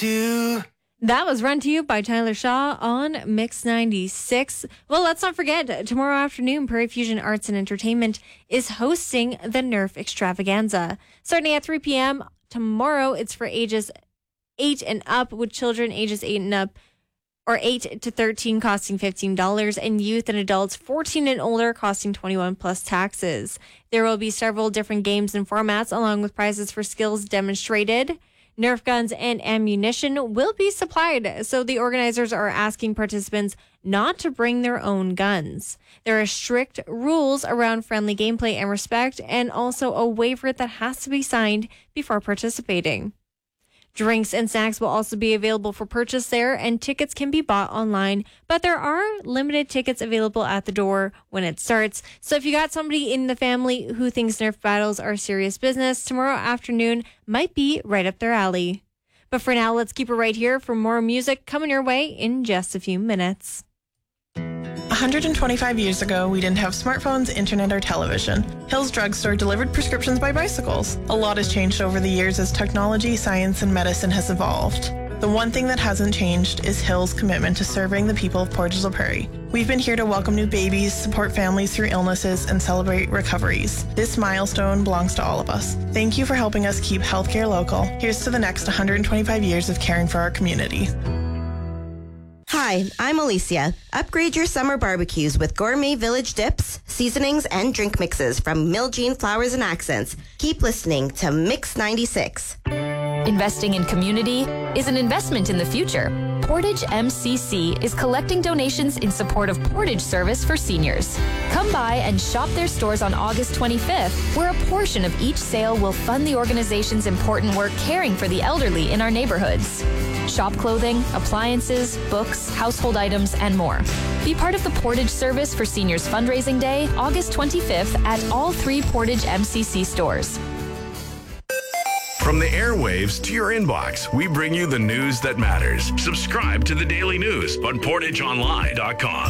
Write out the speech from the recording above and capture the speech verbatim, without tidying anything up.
to... That was Run to You by Tyler Shaw on Mix ninety-six. Well, let's not forget, tomorrow afternoon, Prairie Fusion Arts and Entertainment is hosting the Nerf Extravaganza. Starting at three p.m. tomorrow, it's for ages eight and up, with children ages eight and up, or eight to thirteen costing fifteen dollars, and youth and adults fourteen and older costing twenty-one dollars plus taxes. There will be several different games and formats, along with prizes for skills demonstrated. Nerf guns and ammunition will be supplied, so the organizers are asking participants not to bring their own guns. There are strict rules around friendly gameplay and respect, and also a waiver that has to be signed before participating. Drinks and snacks will also be available for purchase there, and tickets can be bought online, but there are limited tickets available at the door when it starts. So if you got somebody in the family who thinks Nerf battles are serious business, tomorrow afternoon might be right up their alley. But for now, let's keep it right here for more music coming your way in just a few minutes. one hundred twenty-five years ago, we didn't have smartphones, internet, or television. Hill's Drugstore delivered prescriptions by bicycles. A lot has changed over the years as technology, science, and medicine has evolved. The one thing that hasn't changed is Hill's commitment to serving the people of Portage la Prairie. We've been here to welcome new babies, support families through illnesses, and celebrate recoveries. This milestone belongs to all of us. Thank you for helping us keep healthcare local. Here's to the next one hundred twenty-five years of caring for our community. Hi, I'm Alicia. Upgrade your summer barbecues with gourmet village dips, seasonings, and drink mixes from Miljean Flowers and Accents. Keep listening to Mix ninety-six. Investing in community is an investment in the future. Portage M C C is collecting donations in support of Portage Service for seniors. Come by and shop their stores on August twenty-fifth, where a portion of each sale will fund the organization's important work caring for the elderly in our neighborhoods. Shop clothing, appliances, books, household items, and more. Be part of the Portage Service for Seniors Fundraising Day, August twenty-fifth, at all three Portage M C C stores. From the airwaves to your inbox, we bring you the news that matters. Subscribe to the Daily News on portage online dot com.